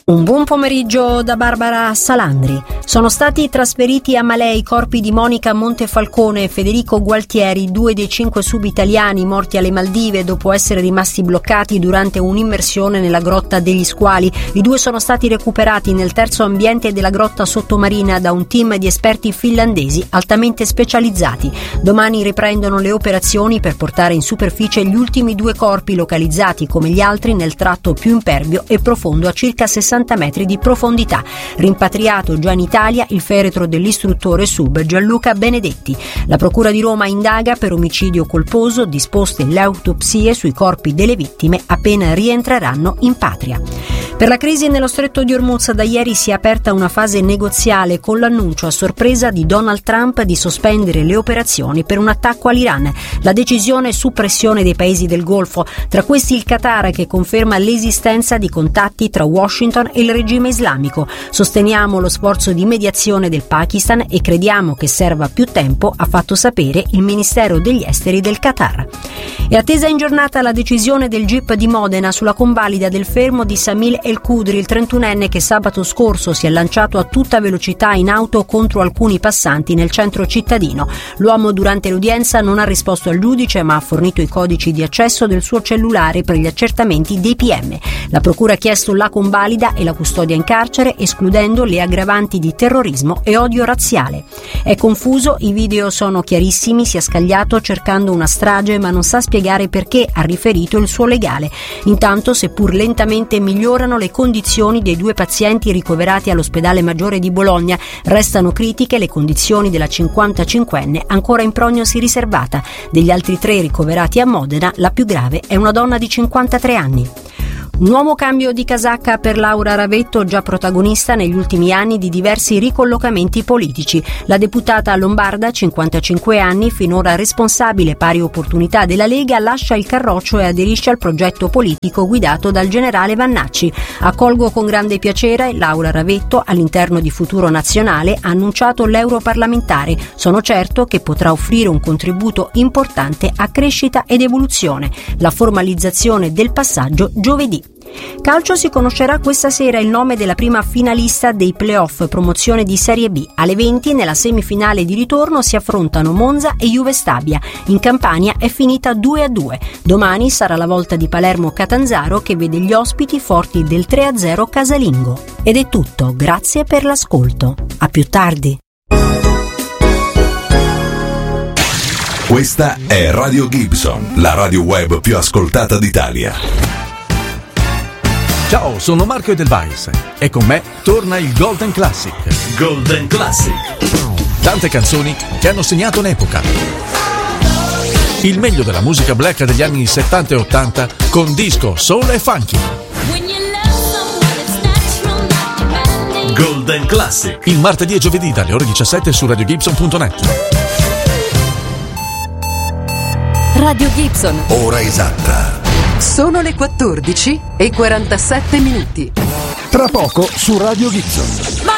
Un buon pomeriggio da Barbara Salandri. Sono stati trasferiti a Malé i corpi di Monica Montefalcone e Federico Gualtieri, 2 dei 5 sub-italiani morti alle Maldive dopo essere rimasti bloccati durante un'immersione nella grotta degli Squali. I 2 sono stati recuperati nel terzo ambiente della grotta sottomarina da un team di esperti finlandesi altamente specializzati. Domani riprendono le operazioni per portare in superficie gli ultimi 2 corpi localizzati come gli altri nel tratto più impervio e profondo a circa 60 metri di profondità. Rimpatriato già in Italia il feretro dell'istruttore sub Gianluca Benedetti. La Procura di Roma indaga per omicidio colposo, disposte le autopsie sui corpi delle vittime appena rientreranno in patria. Per la crisi nello stretto di Hormuz da ieri si è aperta una fase negoziale con l'annuncio a sorpresa di Donald Trump di sospendere le operazioni per un attacco all'Iran. La decisione su pressione dei paesi del Golfo, tra questi il Qatar, che conferma l'esistenza di contatti tra Washington e il regime islamico. Sosteniamo lo sforzo di mediazione del Pakistan e crediamo che serva più tempo, ha fatto sapere il Ministero degli Esteri del Qatar. È attesa in giornata la decisione del GIP di Modena sulla convalida del fermo di Samil El Kudri, il 31enne che sabato scorso si è lanciato a tutta velocità in auto contro alcuni passanti nel centro cittadino. L'uomo durante l'udienza non ha risposto al giudice, ma ha fornito i codici di accesso del suo cellulare per gli accertamenti dei PM. La procura ha chiesto la convalida e la custodia in carcere, escludendo le aggravanti di terrorismo e odio razziale. È confuso, i video sono chiarissimi, si è scagliato cercando una strage ma non sa spiegare perché, ha riferito il suo legale. Intanto, seppur lentamente migliorano le condizioni dei 2 pazienti ricoverati all'ospedale Maggiore di Bologna, restano critiche le condizioni della 55enne ancora in prognosi riservata. Degli altri 3 ricoverati a Modena, la più grave è una donna di 53 anni. Un nuovo cambio di casacca per Laura Ravetto, già protagonista negli ultimi anni di diversi ricollocamenti politici. La deputata lombarda, 55 anni, finora responsabile pari opportunità della Lega, lascia il carroccio e aderisce al progetto politico guidato dal generale Vannacci. Accolgo con grande piacere Laura Ravetto all'interno di Futuro Nazionale, ha annunciato l'europarlamentare. Sono certo che potrà offrire un contributo importante a crescita ed evoluzione. La formalizzazione del passaggio giovedì. Calcio, si conoscerà questa sera il nome della prima finalista dei playoff promozione di Serie B. Alle 20 nella semifinale di ritorno si affrontano Monza e Juve Stabia. In Campania è finita 2-2. Domani sarà la volta di Palermo Catanzaro che vede gli ospiti forti del 3-0 casalingo. Ed è tutto, grazie per l'ascolto. A più tardi. Questa è Radio Gibson, la radio web più ascoltata d'Italia. Ciao, sono Marco Edelweiss e con me torna il Golden Classic. Golden Classic. Tante canzoni che hanno segnato un'epoca. Il meglio della musica black degli anni 70 e 80 con disco, soul e funky. Golden Classic. Il martedì e giovedì dalle ore 17 su radiogibson.net. Radio Gibson. Ora esatta. Sono le 14:47. Tra poco su Radio Gibson.